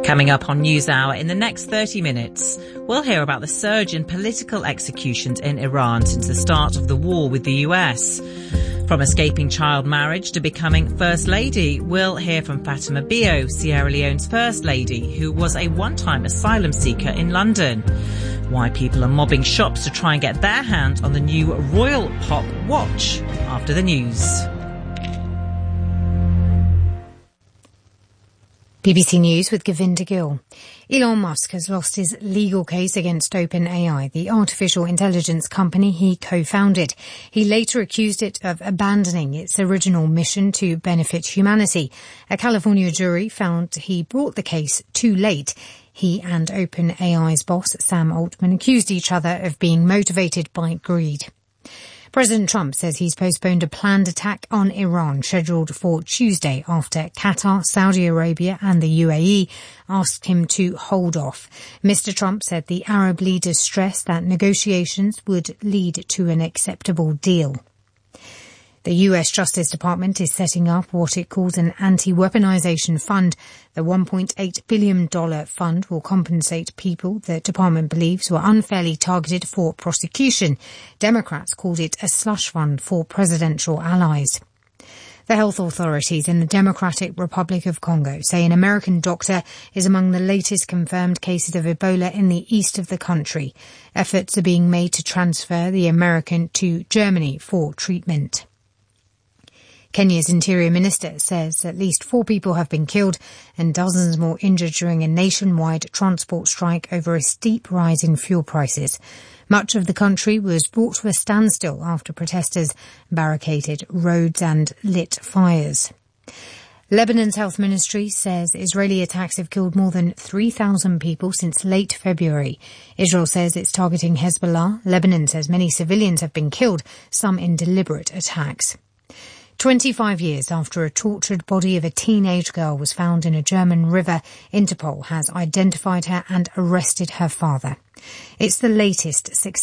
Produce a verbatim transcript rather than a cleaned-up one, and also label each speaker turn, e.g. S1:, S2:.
S1: Coming up on NewsHour in the next thirty minutes, we'll hear about the surge in political executions in Iran since the start of the war with the U S. From escaping child marriage to becoming First Lady, we'll hear from Fatima Bio, Sierra Leone's First Lady, who was a one-time asylum seeker in London. Why people are mobbing shops to try and get their hand on the new Royal Pop watch after the news.
S2: B B C News with Govinda Gill. Elon Musk has lost his legal case against OpenAI, the artificial intelligence company he co-founded. He later accused it of abandoning its original mission to benefit humanity. A California jury found he brought the case too late. He and OpenAI's boss, Sam Altman, accused each other of being motivated by greed. President Trump says he's postponed a planned attack on Iran scheduled for Tuesday after Qatar, Saudi Arabia and the U A E asked him to hold off. Mister Trump said the Arab leaders stressed that negotiations would lead to an acceptable deal. The U S Justice Department is setting up what it calls an anti-weaponization fund. The one point eight billion dollars fund will compensate people the department believes were unfairly targeted for prosecution. Democrats called it a slush fund for presidential allies. The health authorities in the Democratic Republic of Congo say an American doctor is among the latest confirmed cases of Ebola in the east of the country. Efforts are being made to transfer the American to Germany for treatment. Kenya's Interior Minister says at least four people have been killed and dozens more injured during a nationwide transport strike over a steep rise in fuel prices. Much of the country was brought to a standstill after protesters barricaded roads and lit fires. Lebanon's health ministry says Israeli attacks have killed more than three thousand people since late February. Israel says it's targeting Hezbollah. Lebanon says many civilians have been killed, some in deliberate attacks. twenty-five years after a tortured body of a teenage girl was found in a German river, Interpol has identified her and arrested her father. It's the latest success